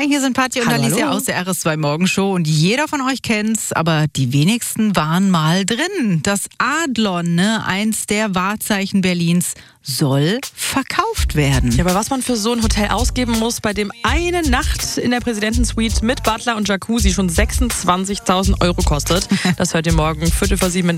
Hi, hier sind Patsy und Hallo, Alicia hallo. aus der RS2 Morgenshow und jeder von euch kennt's, aber die wenigsten waren mal drin. Das Adlon, eins der Wahrzeichen Berlins, soll verkauft werden. Ja, aber was man für so ein Hotel ausgeben muss, bei dem eine Nacht in der Präsidentensuite mit Butler und Jacuzzi schon 26.000 € kostet, das hört ihr morgen 7:15